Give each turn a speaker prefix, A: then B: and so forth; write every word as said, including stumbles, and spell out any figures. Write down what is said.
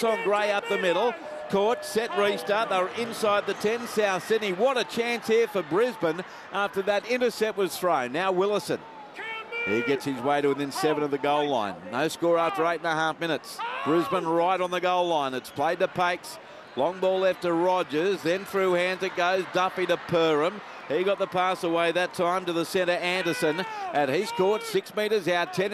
A: pass on Gray up the middle. Caught, set, restart. They were inside the ten, South Sydney. What a chance here for Brisbane after that intercept was thrown. Now Willison. He gets his way to within seven of the goal line. No score after eight and a half minutes. Brisbane right on the goal line. It's played to Pakes. Long ball left to Rogers. Then through hands it goes. Duffy to Perham. He got the pass away that time to the centre, Anderson. And he's caught six metres out, ten